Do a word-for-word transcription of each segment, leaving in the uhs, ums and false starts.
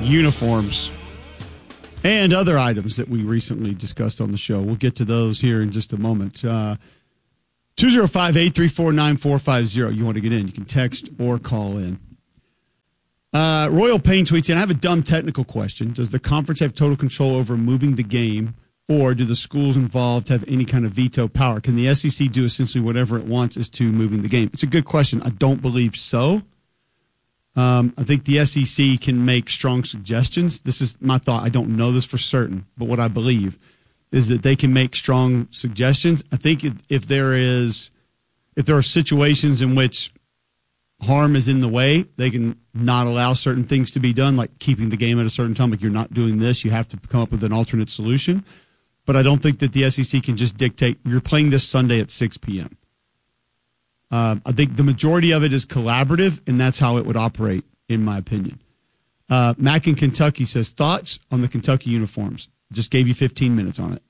uniforms and other items that we recently discussed on the show. We'll get to those here in just a moment. Uh, two oh five, eight three four, nine four five zero. You want to get in, you can text or call in. Uh, Royal Payne tweets in, I have a dumb technical question. Does the conference have total control over moving the game, or do the schools involved have any kind of veto power? Can the S E C do essentially whatever it wants as to moving the game? It's a good question. I don't believe so. Um, I think the S E C can make strong suggestions. This is my thought. I don't know this for certain, but what I believe is that they can make strong suggestions. I think if, if there is, if there are situations in which harm is in the way, they can not allow certain things to be done, like keeping the game at a certain time. Like, you're not doing this, you have to come up with an alternate solution. But I don't think that the S E C can just dictate, you're playing this Sunday at six p.m. Uh, I think the majority of it is collaborative, and that's how it would operate, in my opinion. Uh, Mac in Kentucky says, thoughts on the Kentucky uniforms? Just gave you fifteen minutes on it.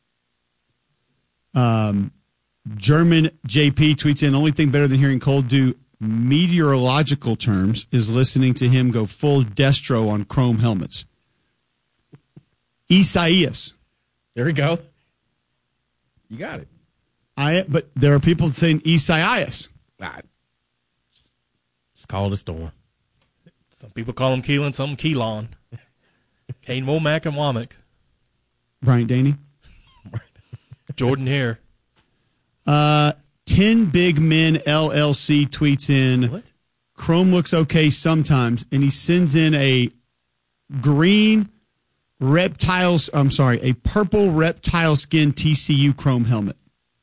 Um, German J P tweets in, only thing better than hearing Cole do meteorological terms is listening to him go full destro on chrome helmets. Isaias. There we go. You got it. I, but there are people saying Isaias. Ah, just, just call it a storm. Some people call him Keelan, some Keelan. Kane Womack and Womack. Bryant Daney. Jordan Hare. Uh, ten Big Men L L C tweets in, what? Chrome looks okay sometimes, and he sends in a green reptiles, I'm sorry, a purple reptile skin T C U Chrome helmet.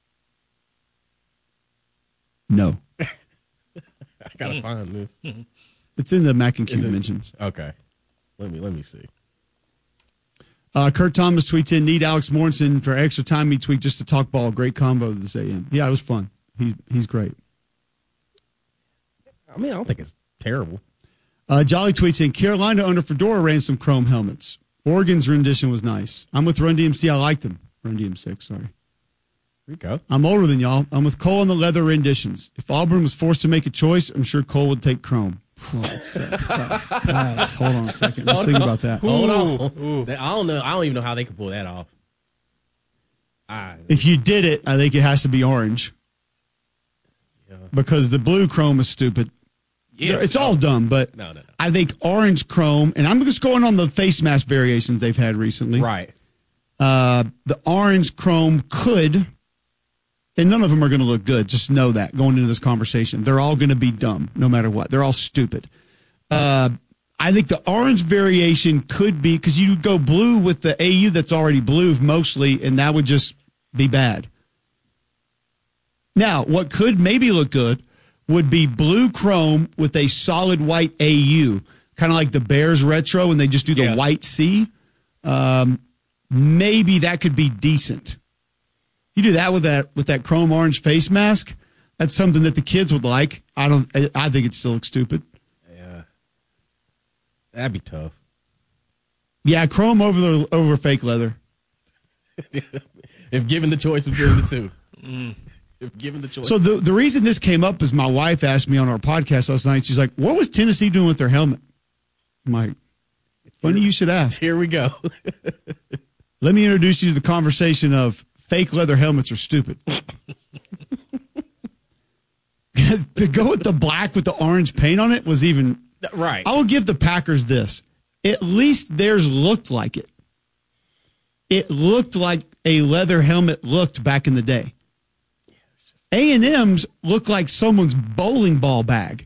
No. I gotta find this. It's in the Mac and Q Is it- mentions. Okay. Let me let me see. Uh, Kurt Thomas tweets in, need Alex Morrison for extra time. He tweet just to talk ball. Great combo this A M. Yeah, it was fun. He He's great. I mean, I don't think it's terrible. Uh, Jolly tweets in, Carolina under Fedora ran some chrome helmets. Oregon's rendition was nice. I'm with Run D M C. I liked them. Run D M six, sorry. There you go. I'm older than y'all. I'm with Cole on the leather renditions. If Auburn was forced to make a choice, I'm sure Cole would take chrome. Oh, that's, that's tough. That's, hold on a second. Let's think about that. Hold on. Ooh. I don't know. I don't even know how they can pull that off. I, If you did it, I think it has to be orange. Yeah. Because the blue chrome is stupid. Yes. It's all dumb, but No, no, no. I think orange chrome, and I'm just going on the face mask variations they've had recently. Right. Uh, the orange chrome could, and none of them are going to look good. Just know that going into this conversation. They're all going to be dumb no matter what. They're all stupid. Uh, I think the orange variation could be, because you go blue with the A U that's already blue mostly, and that would just be bad. Now, what could maybe look good would be blue chrome with a solid white A U, kind of like the Bears retro, and they just do the Yeah. white C. Um, maybe that could be decent. You do that with that with that chrome orange face mask. That's something that the kids would like. I don't. I, I think it still looks stupid. Yeah. That'd be tough. Yeah, chrome over the over fake leather. If given the choice between the two. Mm. If given the choice. So the the reason this came up is my wife asked me on our podcast last night. She's like, "What was Tennessee doing with their helmet?" I'm like, "Funny you should ask." Here we go. Let me introduce you to the conversation of fake leather helmets are stupid. To go with the black with the orange paint on it was even Right. I will give the Packers this. At least theirs looked like it. It looked like a leather helmet looked back in the day. A and M's look like someone's bowling ball bag.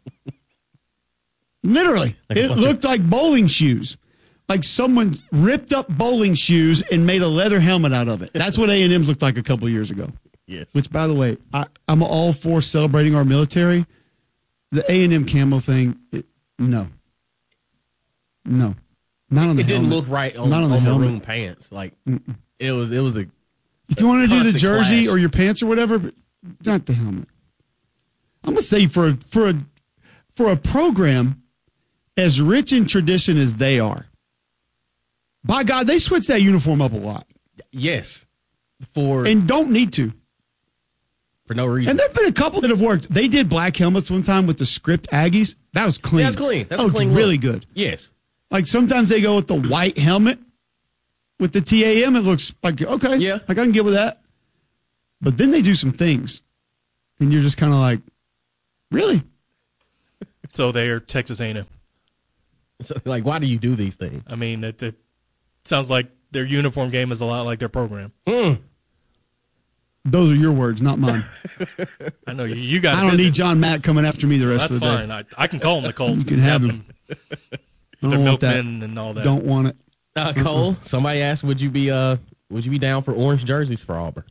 Literally. Like a It bunch of- looked like bowling shoes. Like someone ripped up bowling shoes and made a leather helmet out of it. That's what A and M's looked like a couple years ago. Yes. Which, by the way, I, I'm all for celebrating our military. The A and M camo thing, it, no. No. Not on the It didn't helmet. look right on, Not on on, the helmet. maroon pants. Like it was it was a If you want to do the constant jersey clash. or your pants or whatever, but not the helmet. I'm gonna say for a, for a for a program as rich in tradition as they are, by God, they switch that uniform up a lot yes. For and don't need to. for no reason. And there've been a couple that have worked. They did black helmets one time with the script Aggies. That was clean. Yeah, that's clean. That's that a was clean really look. good. Yes. Like sometimes they go with the white helmet with the T A M. It looks like, okay, Yeah. like I can get with that. But then they do some things, and you're just kind of like, really? So they are Texas A and M. So, like, why do you do these things? I mean, it, it sounds like their uniform game is a lot like their program. Mm. Those are your words, not mine. I know you, you got. I don't need John Mack coming after me the rest That's of the fine. day. I, I can call them the Colts. You can have them. I Their don't want that. milkmen and all that. Don't want it. Uh, Cole, somebody asked, would you be uh, would you be down for orange jerseys for Auburn?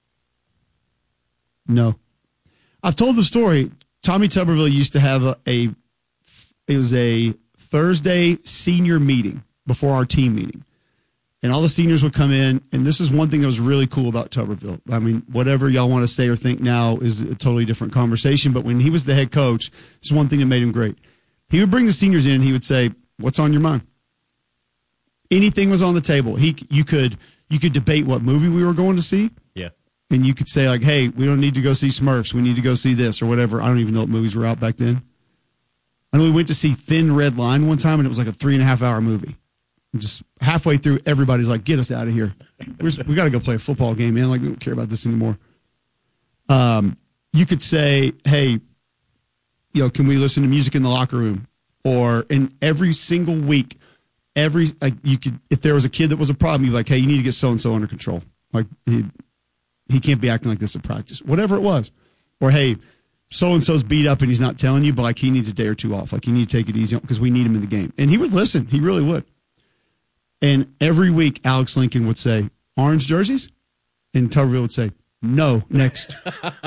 No. I've told the story. Tommy Tuberville used to have a, a it was a Thursday senior meeting before our team meeting. And all the seniors would come in, and this is one thing that was really cool about Tuberville. I mean, whatever y'all want to say or think now is a totally different conversation, but when he was the head coach, this is one thing that made him great. He would bring the seniors in, and he would say, "What's on your mind?" Anything was on the table. He, you could, you could debate what movie we were going to see. Yeah. And you could say, like, hey, we don't need to go see Smurfs. We need to go see this or whatever. I don't even know what movies were out back then. I know we went to see Thin Red Line one time, and it was like a three and a half hour movie. And just halfway through, everybody's like, get us out of here. We're just, we got to go play a football game, man. Like, we don't care about this anymore. Um, you could say, hey, you know, can we listen to music in the locker room? Or in every single week, every like you could, if there was a kid that was a problem, you'd be like, hey, you need to get so-and-so under control. Like, he, he can't be acting like this at practice. Whatever it was. Or, hey, so-and-so's beat up and he's not telling you, but, like, he needs a day or two off. Like, you need to take it easy because we need him in the game. And he would listen. He really would. And every week, Alex Lincoln would say, orange jerseys? And Tuberville would say, no, next.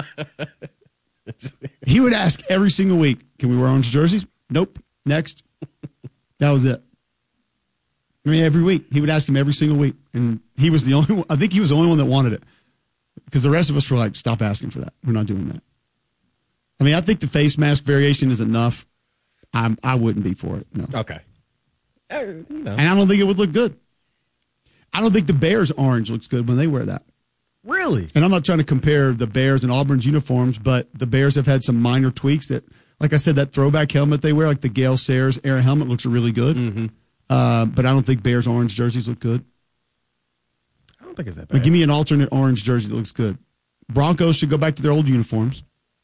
He would ask every single week, can we wear orange jerseys? Nope, next. That was it. I mean, every week. He would ask him every single week. And he was the only one. I think he was the only one that wanted it. Because the rest of us were like, stop asking for that. We're not doing that. I mean, I think the face mask variation is enough. I'm, I wouldn't be for it, no. Okay. Uh, you know. And I don't think it would look good. I don't think the Bears orange looks good when they wear that. Really? And I'm not trying to compare the Bears and Auburn's uniforms, but the Bears have had some minor tweaks that, like I said, that throwback helmet they wear, like the Gale Sayers era helmet, looks really good. Mm-hmm. Uh, but I don't think Bears orange jerseys look good. I don't think it's that But bad. give me an alternate orange jersey that looks good. Broncos should go back to their old uniforms.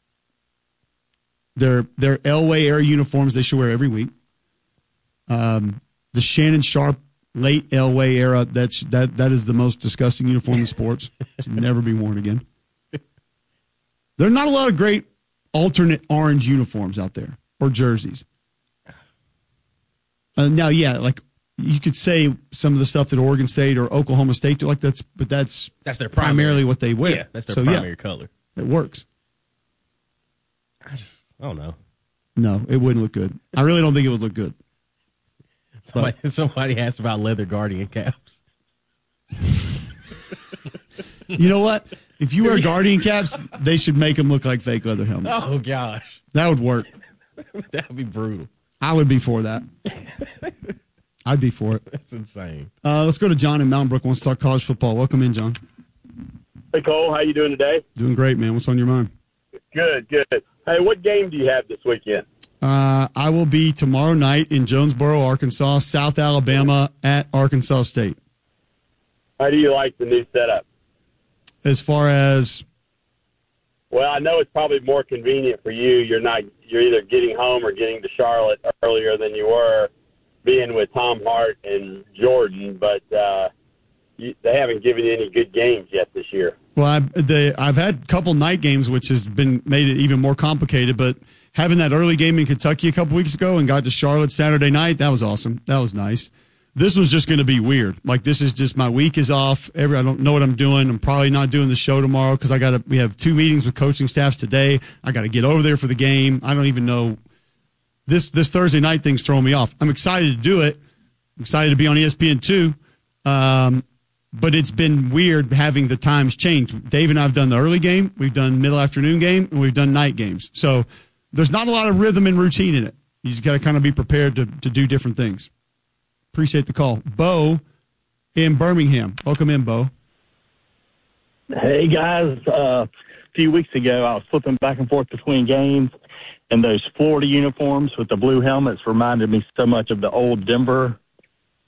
Their their Elway era uniforms they should wear every week. Um, the Shannon Sharp late Elway era, that's that that is the most disgusting uniform in sports. Should never be worn again. There are not a lot of great alternate orange uniforms out there or jerseys. Uh, now, yeah, like you could say some of the stuff that Oregon State or Oklahoma State do, like that's, but that's That's their primarily primary. what they wear. Yeah, that's their so, primary yeah, color. it works. I just, I don't know. No, it wouldn't look good. I really don't think it would look good. Somebody, somebody asked about leather Guardian caps. You know what? If you wear Guardian caps, they should make them look like fake leather helmets. Oh, gosh. That would work. That would be brutal. I would be for that. I'd be for it. That's insane. Uh, let's go to John in Mountain Brook. Wants to talk college football. Welcome in, John. Hey, Cole, how you doing today? Doing great, man. What's on your mind? Good, good. Hey, what game do you have this weekend? Uh, I will be tomorrow night in Jonesboro, Arkansas, South Alabama at Arkansas State. How do you like the new setup? As far as Well, I know it's probably more convenient for you. You're not. You're either getting home or getting to Charlotte earlier than you were, being with Tom Hart and Jordan. But uh, you, they haven't given you any good games yet this year. well, I, the, I've had a couple night games, which has been made it even more complicated. But having that early game in Kentucky a couple weeks ago and got to Charlotte Saturday night, that was awesome. That was nice. This was just going to be weird. Like, this is just my week is off. Every I don't know what I'm doing. I'm probably not doing the show tomorrow because I got to. We have two meetings with coaching staffs today. I got to get over there for the game. I don't even know. This this Thursday night thing's throwing me off. I'm excited to do it. I'm excited to be on E S P N two. Um, but it's been weird having the times change. Dave and I have done the early game. We've done middle afternoon game, and we've done night games. So there's not a lot of rhythm and routine in it. You just got to kind of be prepared to to do different things. Appreciate the call. Bo in Birmingham. Welcome in, Bo. Hey, guys. Uh, a few weeks ago, I was flipping back and forth between games, and those Florida uniforms with the blue helmets reminded me so much of the old Denver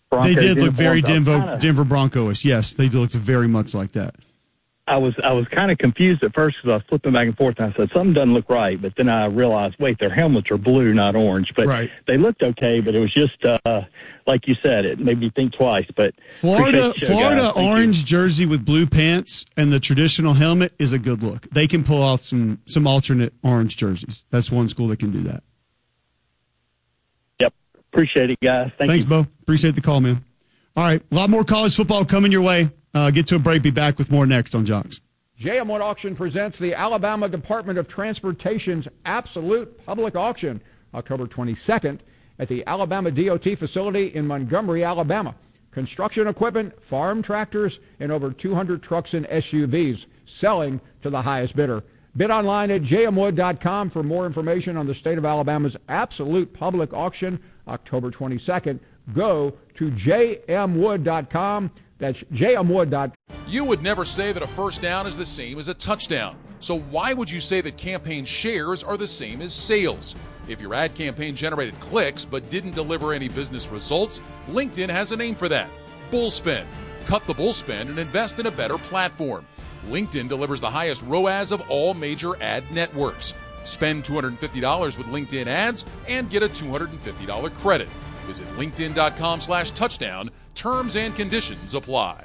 Broncos They did look uniforms. very I was Denver, kinda- Denver Broncos. Yes, they looked very much like that. I was I was kind of confused at first because I was flipping back and forth, and I said something doesn't look right. But then I realized, wait, their helmets are blue, not orange. But Right. they looked okay. But it was just uh, like you said, it made me think twice. But Florida, appreciate the show, Florida guys. Thank orange you. jersey with blue pants and the traditional helmet is a good look. They can pull off some some alternate orange jerseys. That's one school that can do that. Yep, appreciate it, guys. Thank Thanks, you. Bo. Appreciate the call, man. All right, a lot more college football coming your way. Uh, get to a break. Be back with more next on Jocks. J M Wood Auction presents the Alabama Department of Transportation's Absolute Public Auction, October twenty-second, at the Alabama D O T facility in Montgomery, Alabama. Construction equipment, farm tractors, and over two hundred trucks and S U Vs selling to the highest bidder. Bid online at j m wood dot com for more information on the state of Alabama's Absolute Public Auction, October twenty-second. Go to j m wood dot com. That's j m wood dot com. You would never say that a first down is the same as a touchdown. So why would you say that campaign shares are the same as sales? If your ad campaign generated clicks but didn't deliver any business results, LinkedIn has a name for that: Bullspin. Cut the bullspin and invest in a better platform. LinkedIn delivers the highest R O A S of all major ad networks. Spend two hundred fifty dollars with LinkedIn ads and get a two hundred fifty dollars credit. Visit linkedin dot com slash touchdown. Terms and conditions apply.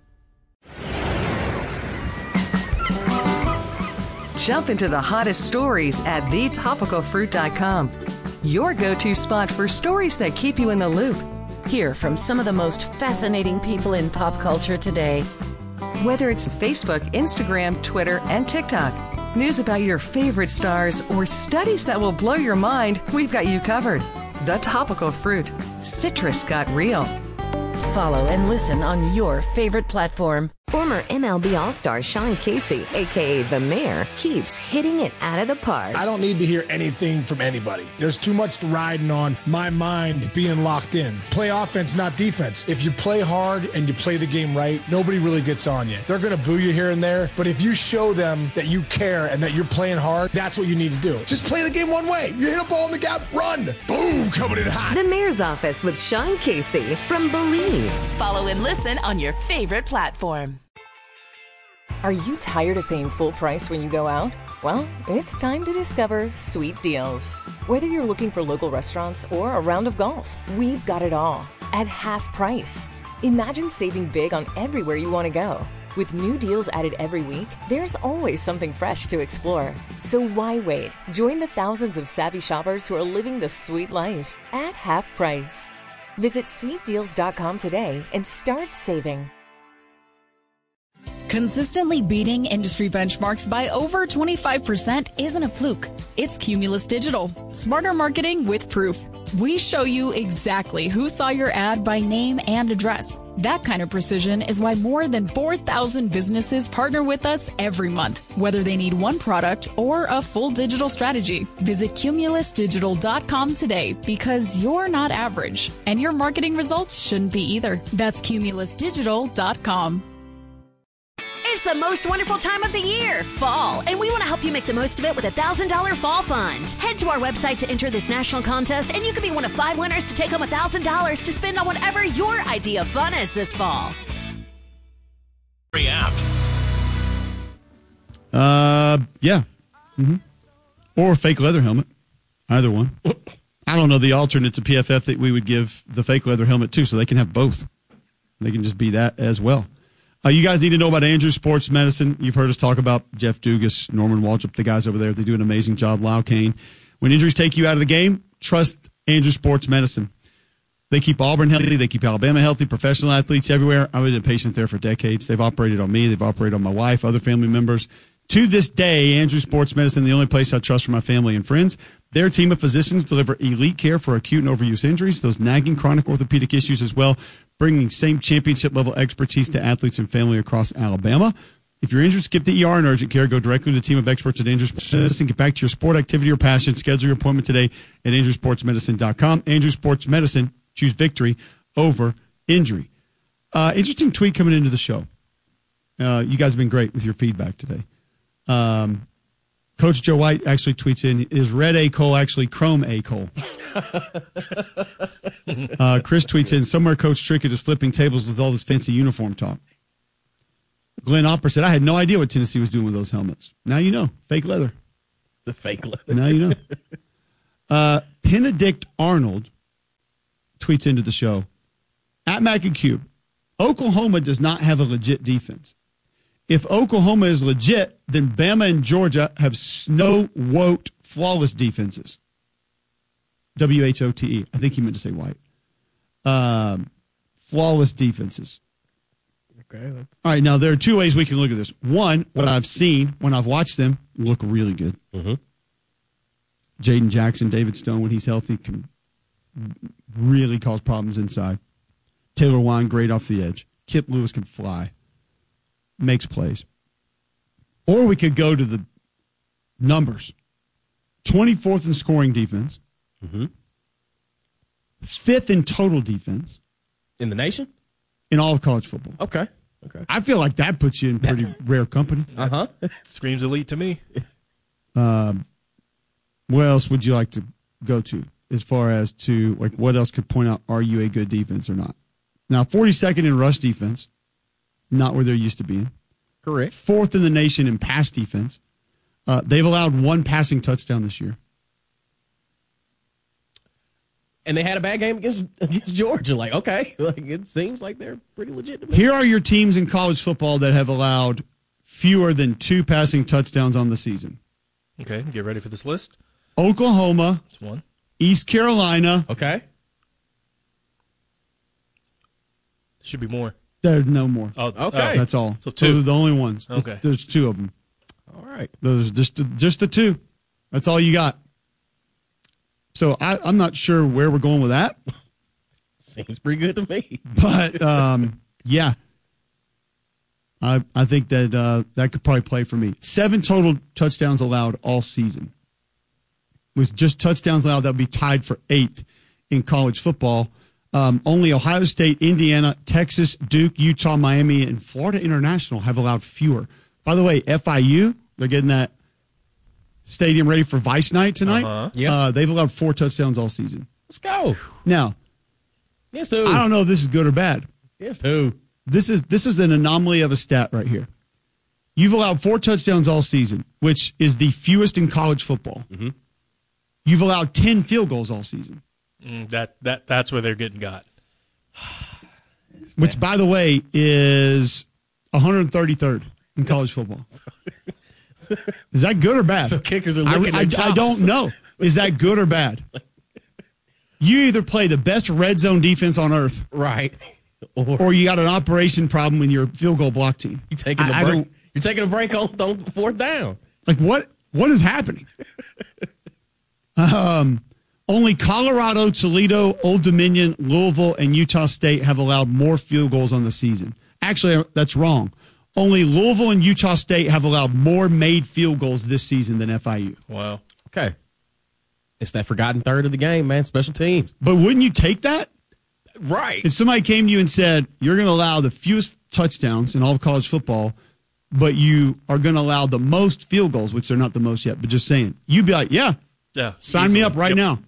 Jump into the hottest stories at the topical fruit dot com. Your go-to spot for stories that keep you in the loop. Hear from some of the most fascinating people in pop culture today. Whether it's Facebook, Instagram, Twitter, and TikTok, news about your favorite stars, or studies that will blow your mind, we've got you covered. The Topical Fruit. Citrus got real. Follow and listen on your favorite platform. Former M L B All-Star Sean Casey, a k a. The Mayor, keeps hitting it out of the park. I don't need to hear anything from anybody. There's too much riding on my mind being locked in. Play offense, not defense. If you play hard and you play the game right, nobody really gets on you. They're going to boo you here and there, but if you show them that you care and that you're playing hard, that's what you need to do. Just play the game one way. You hit a ball in the gap, run. Boom, coming in hot. The Mayor's Office with Sean Casey from Believe. Follow and listen on your favorite platform. Are you tired of paying full price when you go out? Well, it's time to discover Sweet Deals. Whether you're looking for local restaurants or a round of golf, we've got it all at half price. Imagine saving big on everywhere you want to go. With new deals added every week, there's always something fresh to explore. So why wait? Join the thousands of savvy shoppers who are living the sweet life at half price. Visit sweet deals dot com today and start saving. Consistently beating industry benchmarks by over twenty-five percent isn't a fluke. It's Cumulus Digital. Smarter marketing with proof. We show you exactly who saw your ad by name and address. That kind of precision is why more than four thousand businesses partner with us every month, whether they need one product or a full digital strategy. Visit cumulus digital dot com today because you're not average, and your marketing results shouldn't be either. That's cumulus digital dot com. It's the most wonderful time of the year, fall, and we want to help you make the most of it with a one thousand dollars Fall Fund. Head to our website to enter this national contest, and you could be one of five winners to take home one thousand dollars to spend on whatever your idea of fun is this fall. Uh, yeah. Mm-hmm. Or a fake leather helmet. Either one. I don't know the alternate to P F F that we would give the fake leather helmet to, so they can have both. They can just be that as well. Uh, you guys need to know about Andrews Sports Medicine. You've heard us talk about Jeff Dugas, Norman Waltrip, the guys over there. They do an amazing job. Lau Kane. When injuries take you out of the game, trust Andrews Sports Medicine. They keep Auburn healthy. They keep Alabama healthy, professional athletes everywhere. I've been a patient there for decades. They've operated on me. They've operated on my wife, other family members. To this day, Andrews Sports Medicine, the only place I trust for my family and friends. Their team of physicians deliver elite care for acute and overuse injuries, those nagging chronic orthopedic issues as well, bringing same championship-level expertise to athletes and family across Alabama. If you're injured, skip the E R and urgent care. Go directly to the team of experts at Andrews Sports Medicine. Get back to your sport, activity, or passion. Schedule your appointment today at andrews sports medicine dot com. Andrews Sports Medicine. Choose victory over injury. Uh, interesting tweet coming into the show. Uh, you guys have been great with your feedback today. Um, Coach Joe White actually tweets in, is red A. Cole actually Chrome A. Cole? Uh, Chris tweets in, somewhere Coach Trickett is flipping tables with all this fancy uniform talk. Glenn Opper said, I had no idea what Tennessee was doing with those helmets. Now you know. Fake leather. It's a fake leather. Now you know. Uh, Benedict Arnold tweets into the show, at Mac and Cube, Oklahoma does not have a legit defense. If Oklahoma is legit, then Bama and Georgia have snow-wote, flawless defenses. W H O T E. I think he meant to say white. Um, flawless defenses. Okay. That's... All right, now there are two ways we can look at this. One, what I've seen when I've watched them look really good. Mm-hmm. Jaden Jackson, David Stone, when he's healthy, can really cause problems inside. Taylor Wine, great off the edge. Kip Lewis can fly. Makes plays. Or we could go to the numbers. twenty-fourth in scoring defense. Mm-hmm. Fifth in total defense. In the nation? In all of college football. Okay. Okay. I feel like that puts you in pretty rare company. Uh-huh. Screams elite to me. Um, what else would you like to go to as far as to, like, what else could point out, are you a good defense or not? Now, forty-second in rush defense, not where they're used to being. Correct. Fourth in the nation in pass defense. Uh, they've allowed one passing touchdown this year. And they had a bad game against against Georgia. Like, okay, like it seems like they're pretty legit to me. Here are your teams in college football that have allowed fewer than two passing touchdowns on the season. Okay, get ready for this list. Oklahoma. That's one. East Carolina. Okay. Should be more. There's no more. Oh, okay. That's all. So two. Those are the only ones. Okay. There's two of them. All right. Those are just just the two. That's all you got. So I, I'm not sure where we're going with that. Seems pretty good to me. But, um, yeah. I I think that uh, that could probably play for me. Seven total touchdowns allowed all season. With just touchdowns allowed, that would be tied for eighth in college football. Um, only Ohio State, Indiana, Texas, Duke, Utah, Miami, and Florida International have allowed fewer. By the way, F I U, they're getting that stadium ready for Vice Night tonight. Uh-huh. Yep. Uh, they've allowed four touchdowns all season. Let's go. Now, Yes, who? I don't know if this is good or bad. Yes, who? This is this is an anomaly of a stat right here. You've allowed four touchdowns all season, which is the fewest in college football. Mm-hmm. You've allowed ten field goals all season. Mm, that that that's where they're getting got. Which, by the way, is one hundred thirty-third in college football. Is that good or bad? So kickers are I, licking I, their I don't chops. know. Is that good or bad? You either play the best red zone defense on earth, Right. Or, or you got an operation problem when you're a field goal block team. you taking a I- I break. don't- You're taking a break on, on fourth down. Like, what? What is happening? um, only Colorado, Toledo, Old Dominion, Louisville, and Utah State have allowed more field goals on the season. Actually, that's wrong. Only Louisville and Utah State have allowed more made field goals this season than F I U. Wow. Okay. It's that forgotten third of the game, man. Special teams. But wouldn't you take that? Right. If somebody came to you and said, you're going to allow the fewest touchdowns in all of college football, but you are going to allow the most field goals, which they're not the most yet, but just saying, you'd be like, yeah, Yeah. sign easily. me up right Yep. now.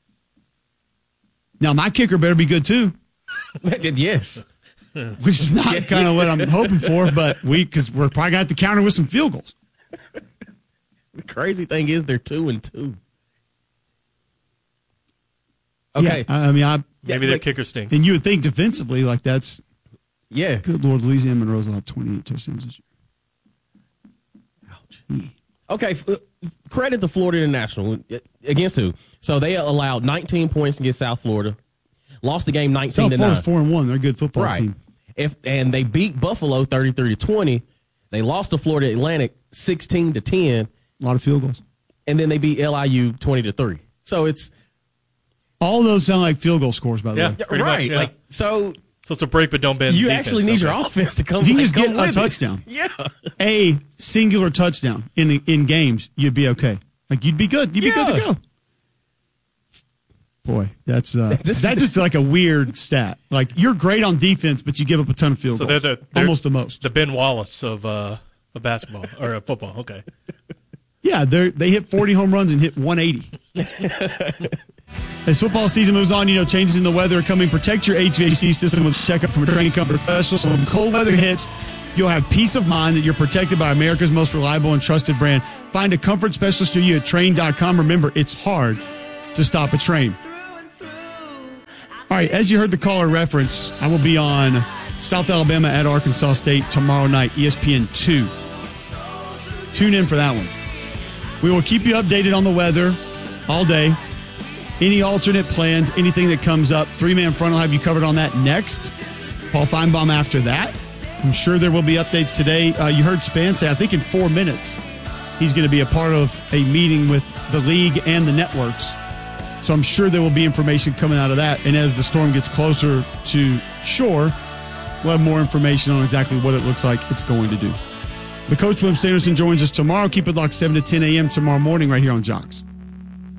Now, my kicker better be good too, Yes. which is not kind of what I'm hoping for, but we, because we're probably going to have to counter with some field goals. The crazy thing is they're two and two. Okay. Yeah, I I mean, I, Maybe their kicker stinks. and you would think defensively, like that's, Yeah. good Lord, Louisiana Monroe's will have twenty-eight touchdowns this year. Ouch. Okay. f- Credit to Florida International. Against who? So they allowed nineteen points against South Florida. Lost the game nineteen South to Florida's nine. four and one. They're a good football Right. team. If and they beat Buffalo thirty-three to twenty. They lost to Florida Atlantic sixteen to ten, A lot of field goals. and then they beat L I U twenty to three. So it's All those sound like field goal scores, by the Yeah. way. Pretty much, right. yeah. Like so, So it's a break, but don't bend. you defense. actually need your Okay. offense to come. If you can like, just come get a with it. touchdown. Yeah. A singular touchdown in in games, you'd be okay. Like you'd be good. You'd be good to Yeah. go. Boy, that's uh, This- that's just like a weird stat. Like you're great on defense, but you give up a ton of field So goals. they're the they're almost the most. The Ben Wallace of uh, of basketball or of football. Okay. Yeah, they they hit forty home runs and hit one eighty. As football season moves on, you know, changes in the weather are coming. Protect your H V A C system with a checkup from a training company professional. So when cold weather hits, you'll have peace of mind that you're protected by America's most reliable and trusted brand. Find a comfort specialist near you at Train dot com. Remember, it's hard to stop a train. All right, as you heard the caller reference, I will be on South Alabama at Arkansas State tomorrow night, E S P N two. Tune in for that one. We will keep you updated on the weather all day. Any alternate plans, anything that comes up, three-man front will have you covered on that next. Paul Feinbaum after that. I'm sure there will be updates today. Uh, you heard Span say, I think in four minutes, he's going to be a part of a meeting with the league and the networks. So I'm sure there will be information coming out of that. And as the storm gets closer to shore, we'll have more information on exactly what it looks like it's going to do. The coach, Wim Sanderson, joins us tomorrow. Keep it locked seven to ten a.m. tomorrow morning right here on Jocks.